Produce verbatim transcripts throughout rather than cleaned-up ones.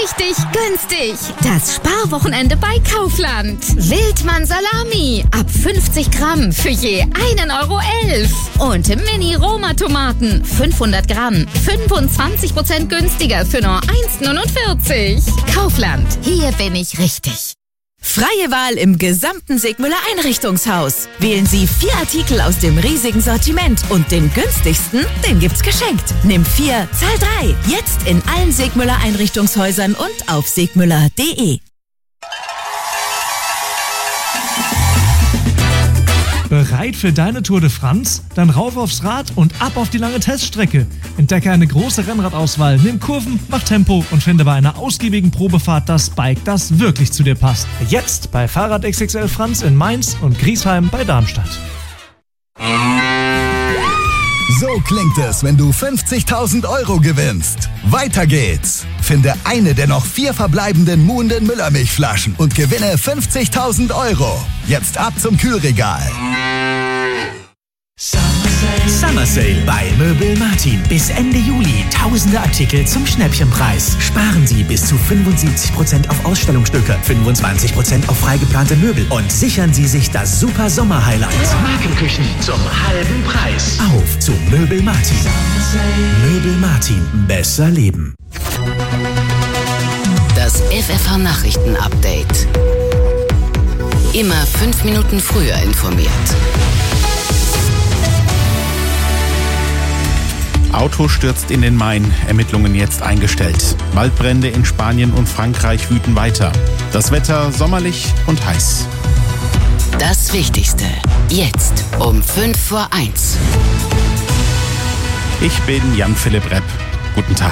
richtig günstig. Das Sparwochenende bei Kaufland. Wildmann Salami ab fünfzig Gramm für je einen Euro elf. Und Mini-Roma-Tomaten fünfhundert Gramm, fünfundzwanzig Prozent günstiger für nur eins neunundvierzig. Kaufland, hier bin ich richtig. Freie Wahl im gesamten Segmüller Einrichtungshaus. Wählen Sie vier Artikel aus dem riesigen Sortiment und den günstigsten, den gibt's geschenkt. Nimm vier, zahl drei. Jetzt in allen Segmüller Einrichtungshäusern und auf segmüller punkt de. Bereit für deine Tour de France? Dann rauf aufs Rad und ab auf die lange Teststrecke. Entdecke eine große Rennradauswahl, nimm Kurven, mach Tempo und finde bei einer ausgiebigen Probefahrt das Bike, das wirklich zu dir passt. Jetzt bei Fahrrad X X L Franz in Mainz und Griesheim bei Darmstadt. So klingt es, wenn du fünfzigtausend Euro gewinnst. Weiter geht's. Finde eine der noch vier verbleibenden Muhnden Müllermilchflaschen und gewinne fünfzigtausend Euro. Jetzt ab zum Kühlregal. Summer Sale bei Möbel Martin. Bis Ende Juli tausende Artikel zum Schnäppchenpreis. Sparen Sie bis zu fünfundsiebzig Prozent auf Ausstellungsstücke, fünfundzwanzig Prozent auf freigeplante Möbel und sichern Sie sich das super Sommer-Highlight. Markenküchen zum halben Preis. Auf zu Möbel Martin. Möbel Martin. Besser leben. Das F F H-Nachrichten-Update. Immer fünf Minuten früher informiert. Auto stürzt in den Main, Ermittlungen jetzt eingestellt. Waldbrände in Spanien und Frankreich wüten weiter. Das Wetter sommerlich und heiß. Das Wichtigste, jetzt um fünf vor eins. Ich bin Jan-Philipp Repp. Guten Tag.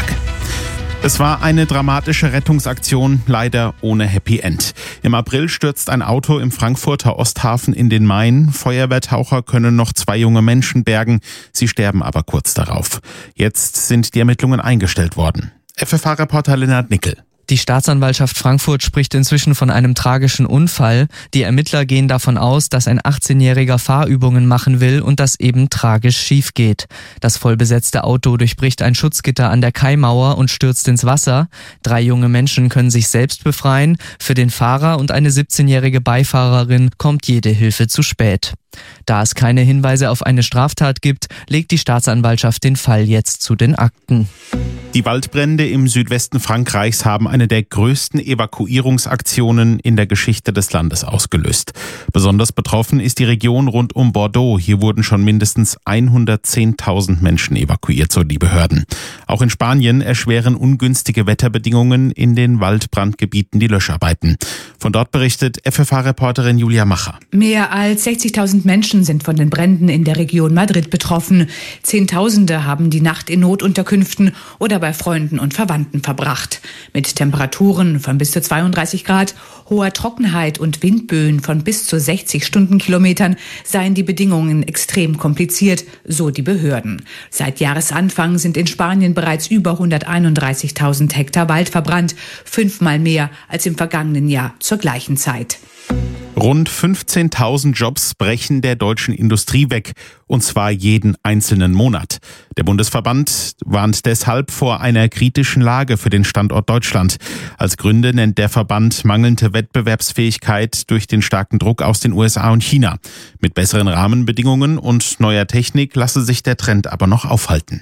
Es war eine dramatische Rettungsaktion, leider ohne Happy End. Im April stürzt ein Auto im Frankfurter Osthafen in den Main. Feuerwehrtaucher können noch zwei junge Menschen bergen. Sie sterben aber kurz darauf. Jetzt sind die Ermittlungen eingestellt worden. F F H-Reporter Lennart Nickel. Die Staatsanwaltschaft Frankfurt spricht inzwischen von einem tragischen Unfall. Die Ermittler gehen davon aus, dass ein achtzehnjähriger Fahrübungen machen will und das eben tragisch schief geht. Das vollbesetzte Auto durchbricht ein Schutzgitter an der Kaimauer und stürzt ins Wasser. Drei junge Menschen können sich selbst befreien. Für den Fahrer und eine siebzehnjährige Beifahrerin kommt jede Hilfe zu spät. Da es keine Hinweise auf eine Straftat gibt, legt die Staatsanwaltschaft den Fall jetzt zu den Akten. Die Waldbrände im Südwesten Frankreichs haben eine der größten Evakuierungsaktionen in der Geschichte des Landes ausgelöst. Besonders betroffen ist die Region rund um Bordeaux. Hier wurden schon mindestens hundertzehntausend Menschen evakuiert, so die Behörden. Auch in Spanien erschweren ungünstige Wetterbedingungen in den Waldbrandgebieten die Löscharbeiten. Von dort berichtet F F H-Reporterin Julia Macher. Mehr als sechzigtausend Menschen sind von den Bränden in der Region Madrid betroffen. Zehntausende haben die Nacht in Notunterkünften oder bei Freunden und Verwandten verbracht. Mit Temperaturen von bis zu zweiunddreißig Grad, hoher Trockenheit und Windböen von bis zu sechzig Stundenkilometern seien die Bedingungen extrem kompliziert, so die Behörden. Seit Jahresanfang sind in Spanien bereits über hunderteinunddreißigtausend Hektar Wald verbrannt, fünfmal mehr als im vergangenen Jahr zur gleichen Zeit. Rund fünfzehntausend Jobs brechen der deutschen Industrie weg, und zwar jeden einzelnen Monat. Der Bundesverband warnt deshalb vor einer kritischen Lage für den Standort Deutschland. Als Gründe nennt der Verband mangelnde Wettbewerbsfähigkeit durch den starken Druck aus den U S A und China. Mit besseren Rahmenbedingungen und neuer Technik lasse sich der Trend aber noch aufhalten.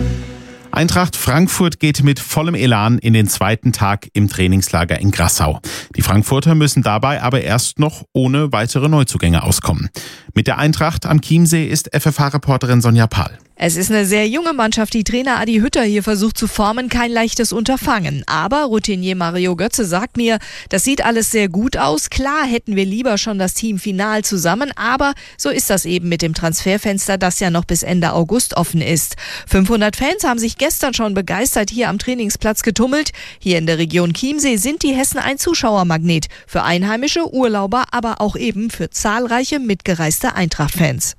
Eintracht Frankfurt geht mit vollem Elan in den zweiten Tag im Trainingslager in Grassau. Die Frankfurter müssen dabei aber erst noch ohne weitere Neuzugänge auskommen. Mit der Eintracht am Chiemsee ist F F H-Reporterin Sonja Pahl. Es ist eine sehr junge Mannschaft, die Trainer Adi Hütter hier versucht zu formen, kein leichtes Unterfangen. Aber Routinier Mario Götze sagt mir, das sieht alles sehr gut aus. Klar hätten wir lieber schon das Team final zusammen, aber so ist das eben mit dem Transferfenster, das ja noch bis Ende August offen ist. fünfhundert Fans haben sich gestern schon begeistert hier am Trainingsplatz getummelt. Hier in der Region Chiemsee sind die Hessen ein Zuschauermagnet für einheimische Urlauber, aber auch eben für zahlreiche mitgereiste Eintracht-Fans.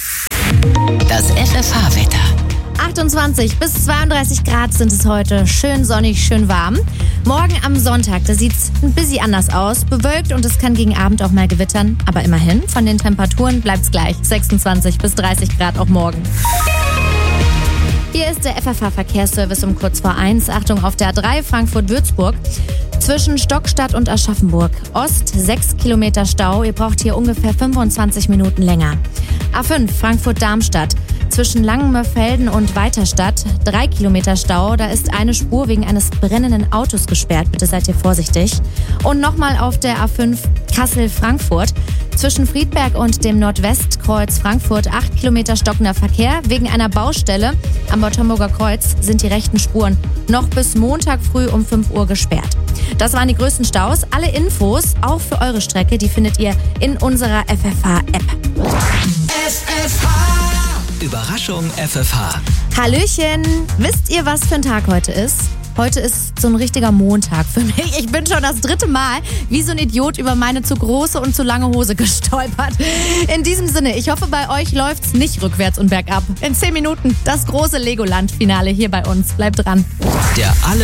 Das F F H-Wetter. achtundzwanzig bis zweiunddreißig Grad sind es heute. Schön sonnig, schön warm. Morgen am Sonntag, da sieht's ein bisschen anders aus. Bewölkt und es kann gegen Abend auch mal gewittern. Aber immerhin, von den Temperaturen bleibt's gleich. sechsundzwanzig bis dreißig Grad auch morgen. Hier ist der F F H-Verkehrsservice um kurz vor eins. Achtung auf der A drei Frankfurt-Würzburg. Zwischen Stockstadt und Aschaffenburg. Ost sechs Kilometer Stau. Ihr braucht hier ungefähr fünfundzwanzig Minuten länger. A fünf Frankfurt-Darmstadt. Zwischen Langenmörfelden und Weiterstadt drei Kilometer Stau. Da ist eine Spur wegen eines brennenden Autos gesperrt. Bitte seid ihr vorsichtig. Und nochmal auf der A fünf Kassel-Frankfurt. Zwischen Friedberg und dem Nordwestkreuz Frankfurt acht Kilometer stockender Verkehr. Wegen einer Baustelle am Bad-Homburger Kreuz sind die rechten Spuren noch bis Montag früh um fünf Uhr gesperrt. Das waren die größten Staus. Alle Infos, auch für eure Strecke, die findet ihr in unserer F F H-App. F F H. Überraschung F F H. Hallöchen! Wisst ihr, was für ein Tag heute ist? Heute ist so ein richtiger Montag für mich. Ich bin schon das dritte Mal wie so ein Idiot über meine zu große und zu lange Hose gestolpert. In diesem Sinne, ich hoffe, bei euch läuft's nicht rückwärts und bergab. In zehn Minuten das große Legoland-Finale hier bei uns. Bleibt dran. Der alle